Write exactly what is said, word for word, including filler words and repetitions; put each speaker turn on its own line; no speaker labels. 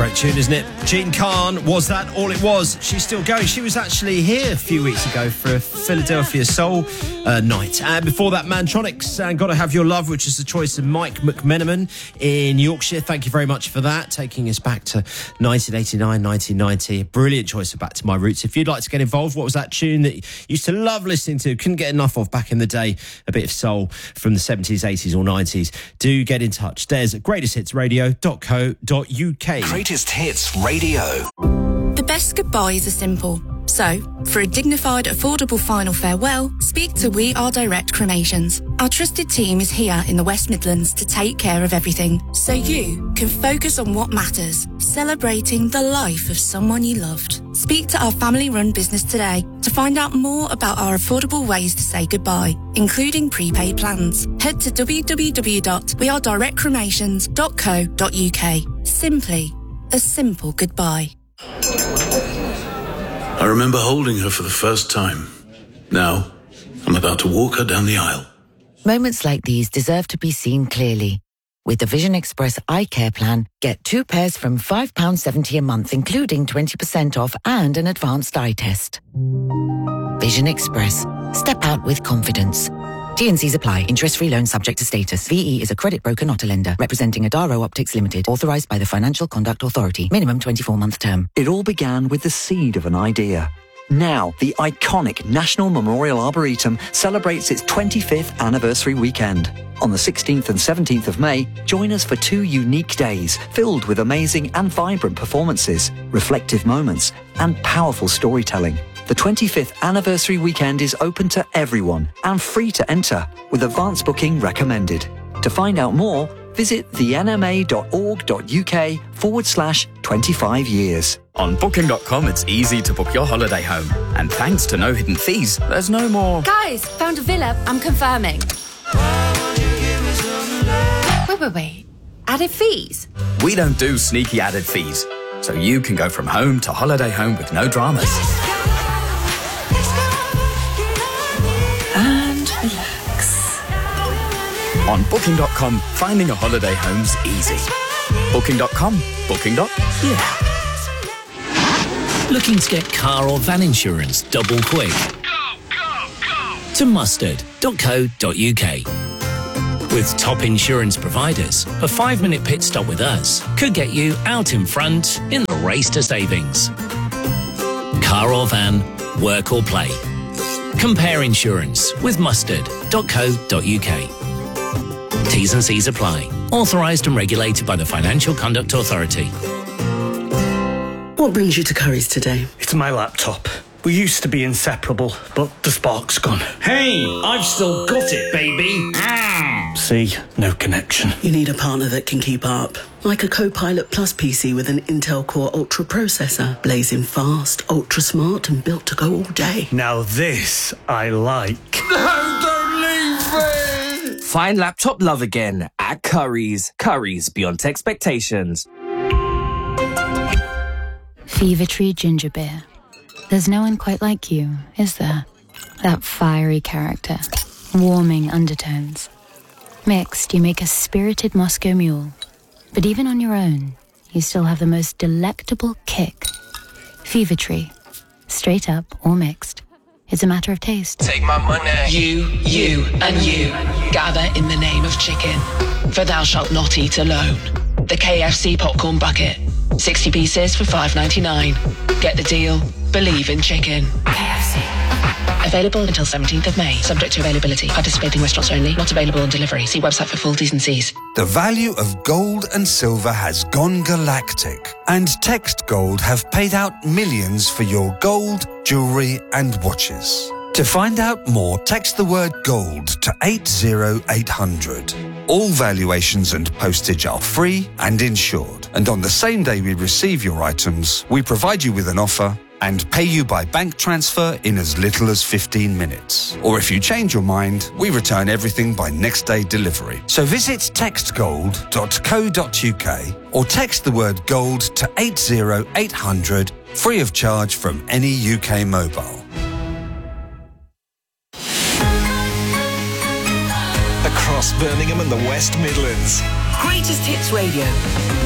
Great tune, isn't it? Jean Khan, Was That All It Was? She's still going. She was actually here a few weeks ago for a Philadelphia Soul uh, night. And before that, Mantronics and Gotta Have Your Love, which is the choice of Mike McMenamin in Yorkshire. Thank you very much for that, taking us back to nineteen eighty-nine, nineteen ninety. A brilliant choice of Back to My Roots. If you'd like to get involved, what was that tune that you used to love listening to, couldn't get enough of back in the day? A bit of soul from the seventies, eighties or nineties. Do get in touch. There's greatest hits radio dot co dot uk.
Greatest Hits Radio.
The best goodbyes are simple. So, for a dignified, affordable final farewell, speak to We Are Direct Cremations. Our trusted team is here in the West Midlands to take care of everything, so you can focus on what matters, celebrating the life of someone you loved. Speak to our family-run business today to find out more about our affordable ways to say goodbye, including prepaid plans. Head to w w w dot we are direct cremations dot co dot uk. Simply a simple goodbye.
I remember holding her for the first time. Now, I'm about to walk her down the aisle.
Moments like these deserve to be seen clearly. With the Vision Express Eye Care Plan, get two pairs from five pounds seventy a month, including twenty percent off and an advanced eye test. Vision Express. Step out with confidence. T and C's apply. Interest-free loan subject to status. V E is a credit broker, not a lender. Representing Adaro Optics Limited. Authorised by the Financial Conduct Authority. Minimum twenty-four month term.
It all began with the seed of an idea. Now, the iconic National Memorial Arboretum celebrates its twenty-fifth anniversary weekend. On the sixteenth and seventeenth of May, join us for two unique days filled with amazing and vibrant performances, reflective moments, and powerful storytelling. The twenty-fifth anniversary weekend is open to everyone and free to enter, with advance booking recommended. To find out more, visit the n m a dot org dot u k forward slash twenty-five years.
On booking dot com, it's easy to book your holiday home. And thanks to no hidden fees, there's no more...
Guys, found a villa. I'm confirming. Wait, wait, wait. Added fees?
We don't do sneaky added fees. So you can go from home to holiday home with no dramas.
And relax.
On booking dot com, finding a holiday home's easy. booking dot com. Booking. Yeah.
Looking to get car or van insurance double quick? Go, go, go! To mustard dot co dot uk. With top insurance providers, a five-minute pit stop with us could get you out in front in the race to savings. Car or van, work or play. Compare insurance with mustard dot co dot uk. T's and C's apply. Authorised and regulated by the Financial Conduct Authority.
What brings you to Curry's today?
It's my laptop. We used to be inseparable, but the spark's gone.
Hey, I've still got it, baby.
Mm. See, no connection.
You need a partner that can keep up. Like a Copilot Plus P C with an Intel Core Ultra processor. Blazing fast, ultra smart, and built to go all day.
Now this I like.
No, don't leave me!
Find laptop love again at Curry's. Curry's, beyond expectations.
Fever Tree Ginger Beer. There's no one quite like you, is there? That fiery character, warming undertones. Mixed, you make a spirited Moscow Mule. But even on your own, you still have the most delectable kick. Fever Tree. Straight up or mixed. It's a matter of taste.
Take my money. You, you, and you gather in the name of chicken. For thou shalt not eat alone. The K F C popcorn bucket. sixty pieces for five ninety-nine. Get the deal. Believe in chicken. K F C. Available until seventeenth of May. Subject to availability. Participating restaurants only. Not available on delivery. See website for full T's and C's.
The value of gold and silver has gone galactic, and Text Gold have paid out millions for your gold, jewellery and watches. To find out more, text the word gold to eight zero eight hundred. All valuations and postage are free and insured. And on the same day we receive your items, we provide you with an offer and pay you by bank transfer in as little as fifteen minutes. Or if you change your mind, we return everything by next day delivery. So visit text gold dot co dot uk or text the word gold to eight zero eight hundred, free of charge from any U K mobile. Across Birmingham and the West Midlands.
Greatest Hits Radio.